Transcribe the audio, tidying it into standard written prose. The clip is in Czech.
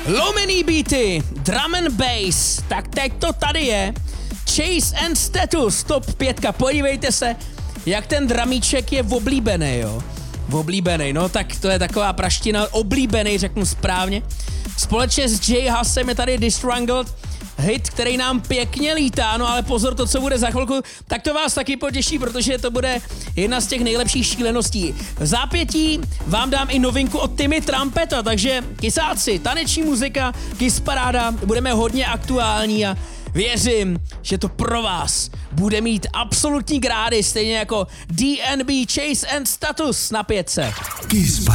Lomený beaty, drum and bass, tak teď to tady je. Chase and Status, top 5. Podívejte se, jak ten dramíček je oblíbený, jo. Oblíbený, no tak to je taková praština, oblíbený, řeknu správně. Společně s Jay Hussem je tady Distrungled, hit, který nám pěkně lítá, no ale pozor, to, co bude za chvilku, tak to vás taky potěší, protože to bude jedna z těch nejlepších šíleností. V zápětí vám dám i novinku od Timmy Trumpeta, takže kysáci, taneční muzika, Kiss Paráda, budeme hodně aktuální a věřím, že to pro vás bude mít absolutní grády, stejně jako DNB Chase and Status na 5. Kiss Paráda.